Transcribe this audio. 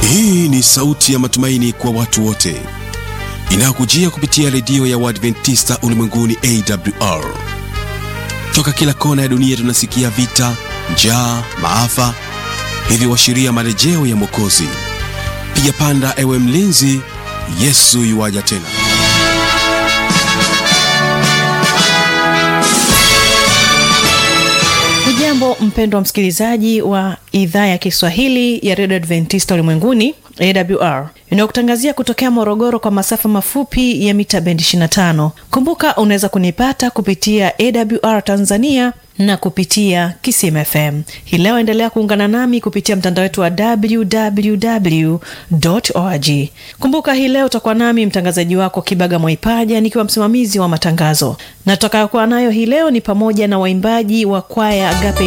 Hii ni sauti ya matumaini kwa watu wote, inakujia kupitia redio ya Waadventista Ulimwenguni AWR. Toka kila kona ya dunia tunasikia vita, njaa, maafa, hivyo washiria marejeo ya Mwokozi. Piga panda ewe mlinzi, Yesu yuaja tena. Hujambo mpendwa msikilizaji wa idhaa ya Kiswahili ya Radio Adventista Ulimwenguni AWR. Inakutangazia kutokea Morogoro kwa masafa mafupi ya mita bendi 25. Kumbuka unaweza kunipata kupitia AWR Tanzania na kupitia Kisima FM. Hii leo endelea kuungana nami kupitia mtandao wetu wa www.org. Kumbuka hii leo utakuwa nami mtangazaji wako Kibaga Mwaipaja nikiwa msimamizi wa matangazo. Na tutakayokuwa nayo hii leo ni pamoja na waimbaji wa kwaya Agape